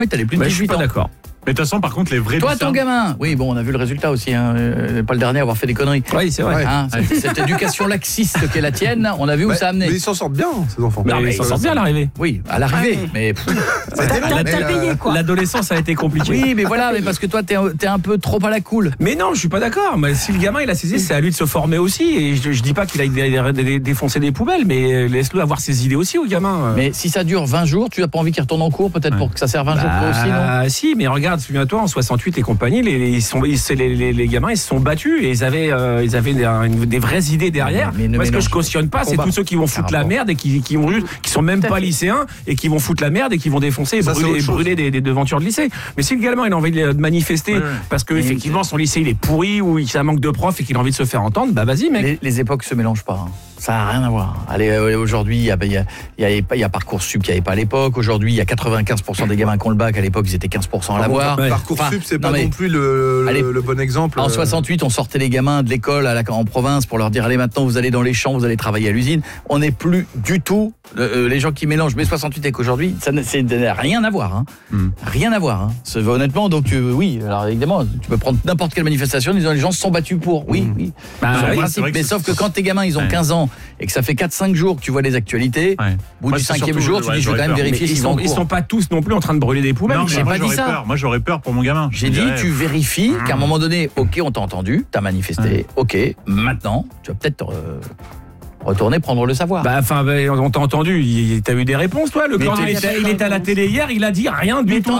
Oui, t'as les plus de 18 Je suis pas ans. d'accord. Mais de toute façon, par contre, les vrais Toi, lycéens... ton gamin. Oui, bon, on a vu le résultat aussi. Hein. Pas le dernier à avoir fait des conneries. Oui, c'est vrai. Hein, cette éducation laxiste qu'est la tienne, on a vu où ça a amené. Mais ils s'en sortent bien, ces enfants. Non, mais ils s'en sortent bien à l'arrivée. Oui, à l'arrivée. Mais T'as payé quoi. L'adolescence a été compliquée. oui, mais voilà, mais parce que toi, t'es un peu trop à la cool. Mais non, je suis pas d'accord. Mais si le gamin il a saisi, c'est à lui de se former aussi. Et je dis pas qu'il aille défoncer des poubelles, mais laisse-le avoir ses idées aussi au gamin. Mais si ça dure 20 jours, tu n'as pas envie qu'il retourne en cours, peut-être pour que ça serve 20 jours pour aussi, non? Si, mais regarde, souviens-toi, en 68 et compagnie, les gamins, ils se sont battus et ils avaient des vraies idées derrière. Moi, ce que je cautionne pas, c'est tous ceux qui vont foutre la merde et qui sont même pas lycéens et qui vont foutre la merde et qui vont défoncer et brûler des devantures de lycée. Mais si le gamin il a envie de manifester parce que effectivement son lycée il est pourri ou il a un manque de profs et qu'il a envie de se faire entendre, bah vas-y mec. Les époques se mélangent pas. Hein. Ça n'a rien à voir. Allez, aujourd'hui, il y a Parcoursup qu'il n'y avait pas à l'époque. Aujourd'hui, il y a 95% des gamins qui ont le bac. À l'époque, ils étaient 15% à l'avoir. Parcoursup, c'est pas non plus le bon exemple. En 68, on sortait les gamins de l'école en province pour leur dire allez, maintenant, vous allez dans les champs, vous allez travailler à l'usine. On n'est plus du tout les gens qui mélangent mai 68 avec aujourd'hui. Ça n'a rien à voir. Hein. Rien à voir. Hein. Honnêtement, donc oui, alors évidemment, tu peux prendre n'importe quelle manifestation en disant les gens se sont battus pour. Oui. Mais sauf que quand tes gamins, ils ont 15 ans et que ça fait 4-5 jours que tu vois les actualités, au bout du 5e jour, tu dis je vais quand même vérifier s'ils sont en cours. Ils sont pas tous non plus en train de brûler des poubelles. Non, j'ai pas dit ça. Moi, j'aurais peur pour mon gamin. J'ai dit tu vérifies qu'à un moment donné, ok, on t'a entendu, t'as manifesté, ok, maintenant, tu vas peut-être retourner prendre le savoir. On t'a entendu, t'as eu des réponses toi. Le candidat, il était à la télé hier, il a dit rien du tout.